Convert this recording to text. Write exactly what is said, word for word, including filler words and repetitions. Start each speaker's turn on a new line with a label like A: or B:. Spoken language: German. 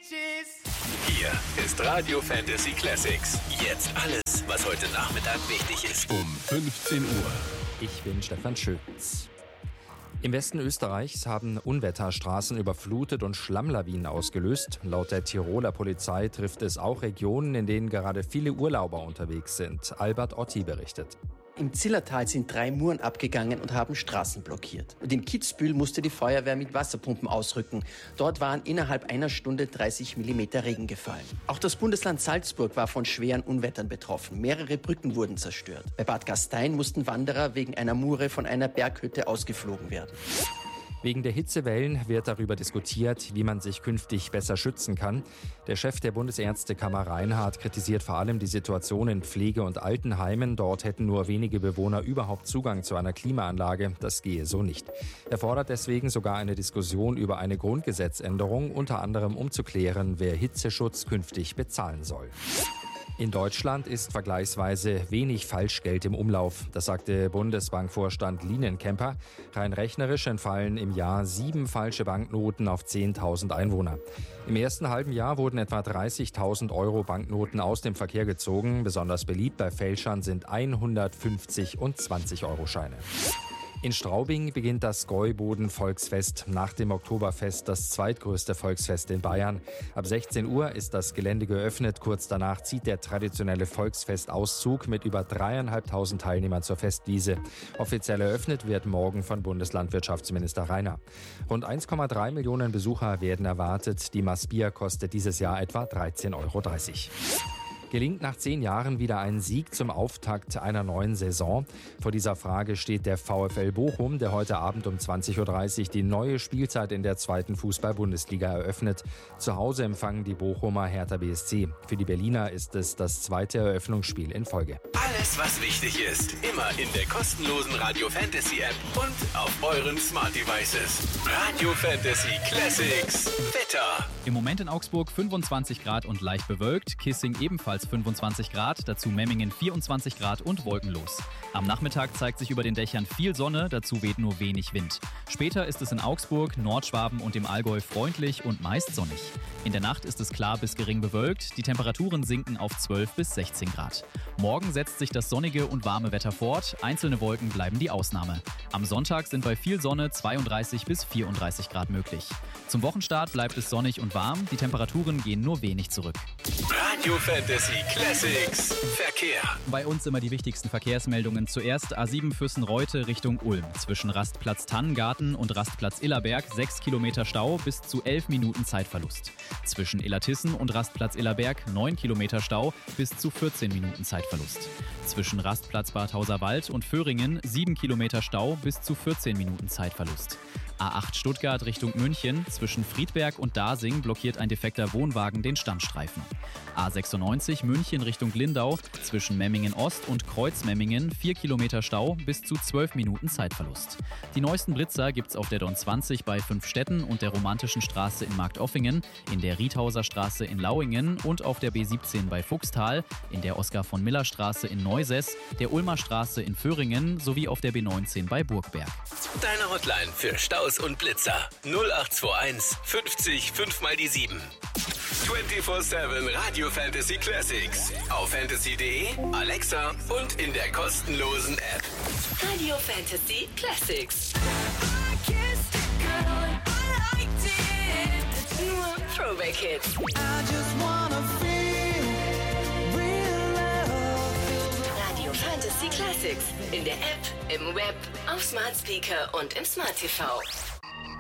A: Hier ist Radio Fantasy Classics. Jetzt alles, was heute Nachmittag wichtig ist. Um fünfzehn Uhr.
B: Ich bin Stefan Schütz. Im Westen Österreichs haben Unwetter Straßen überflutet und Schlammlawinen ausgelöst. Laut der Tiroler Polizei trifft es auch Regionen, in denen gerade viele Urlauber unterwegs sind. Albert Otti berichtet.
C: Im Zillertal sind drei Muren abgegangen und haben Straßen blockiert. Und in Kitzbühel musste die Feuerwehr mit Wasserpumpen ausrücken. Dort waren innerhalb einer Stunde dreißig Millimeter Regen gefallen. Auch das Bundesland Salzburg war von schweren Unwettern betroffen. Mehrere Brücken wurden zerstört. Bei Bad Gastein mussten Wanderer wegen einer Mure von einer Berghütte ausgeflogen werden.
B: Wegen der Hitzewellen wird darüber diskutiert, wie man sich künftig besser schützen kann. Der Chef der Bundesärztekammer Reinhardt kritisiert vor allem die Situation in Pflege- und Altenheimen. Dort hätten nur wenige Bewohner überhaupt Zugang zu einer Klimaanlage. Das gehe so nicht. Er fordert deswegen sogar eine Diskussion über eine Grundgesetzänderung, unter anderem um zu klären, wer Hitzeschutz künftig bezahlen soll. In Deutschland ist vergleichsweise wenig Falschgeld im Umlauf. Das sagte Bundesbankvorstand Lienenkemper. Rein rechnerisch entfallen im Jahr sieben falsche Banknoten auf zehntausend Einwohner. Im ersten halben Jahr wurden etwa dreißigtausend Euro Banknoten aus dem Verkehr gezogen. Besonders beliebt bei Fälschern sind hundertfünfzig und zwanzig Euro Scheine. In Straubing beginnt das Gäuboden-Volksfest, nach dem Oktoberfest das zweitgrößte Volksfest in Bayern. Ab sechzehn Uhr ist das Gelände geöffnet. Kurz danach zieht der traditionelle Volksfestauszug mit über dreieinhalbtausend Teilnehmern zur Festwiese. Offiziell eröffnet wird morgen von Bundeslandwirtschaftsminister Rainer. Rund eins Komma drei Millionen Besucher werden erwartet. Die Maßbier kostet dieses Jahr etwa dreizehn Euro dreißig. Gelingt nach zehn Jahren wieder ein Sieg zum Auftakt einer neuen Saison? Vor dieser Frage steht der VfL Bochum, der heute Abend um zwanzig Uhr dreißig die neue Spielzeit in der zweiten Fußball-Bundesliga eröffnet. Zu Hause empfangen die Bochumer Hertha B S C. Für die Berliner ist es das zweite Eröffnungsspiel in Folge.
A: Alles, was wichtig ist, immer in der kostenlosen Radio Fantasy App und auf euren Smart Devices. Radio Fantasy Classics. Wetter.
D: Im Moment in Augsburg fünfundzwanzig Grad und leicht bewölkt, Kissing ebenfalls fünfundzwanzig Grad, dazu Memmingen vierundzwanzig Grad und wolkenlos. Am Nachmittag zeigt sich über den Dächern viel Sonne, dazu weht nur wenig Wind. Später ist es in Augsburg, Nordschwaben und im Allgäu freundlich und meist sonnig. In der Nacht ist es klar bis gering bewölkt, die Temperaturen sinken auf zwölf bis sechzehn Grad. Morgen setzt sich das sonnige und warme Wetter fort, einzelne Wolken bleiben die Ausnahme. Am Sonntag sind bei viel Sonne zweiunddreißig bis vierunddreißig Grad möglich. Zum Wochenstart bleibt es sonnig und warm, die Temperaturen gehen nur wenig zurück.
A: Radio Fantasy Classics. Verkehr.
D: Bei uns immer die wichtigsten Verkehrsmeldungen. Zuerst A sieben Füssen-Reute Richtung Ulm. Zwischen Rastplatz Tannengarten und Rastplatz Illerberg sechs Kilometer Stau bis zu elf Minuten Zeitverlust. Zwischen Illertissen und Rastplatz Illerberg neun Kilometer Stau bis zu vierzehn Minuten Zeitverlust. Zwischen Rastplatz Bad Hauserwald und Föhringen sieben Kilometer Stau bis zu vierzehn Minuten Zeitverlust. A acht Stuttgart Richtung München. Zwischen Friedberg und Dasing blockiert ein defekter Wohnwagen den Standstreifen. A sechsundneunzig München Richtung Lindau. Zwischen Memmingen Ost und Kreuzmemmingen vier Kilometer Stau bis zu zwölf Minuten Zeitverlust. Die neuesten Blitzer gibt's auf der Don zwanzig bei Fünfstetten und der Romantischen Straße in Marktoffingen, in der Riethauser Straße in Lauingen und auf der B siebzehn bei Fuchstal, in der Oskar-von-Miller-Straße in Neusäß, der Ulmer Straße in Föhringen sowie auf der B neunzehn bei Burgberg.
A: Deine Hotline für Staus und Blitzer null acht zwei eins fünfzig fünf mal die sieben. vierundzwanzig sieben Radio Fantasy Classics. Auf fantasy punkt de, Alexa und in der kostenlosen App.
E: Radio Fantasy Classics. Nur Throwback Hits. Radio Fantasy Classics. In der App, im Web, auf Smart Speaker und im Smart T V.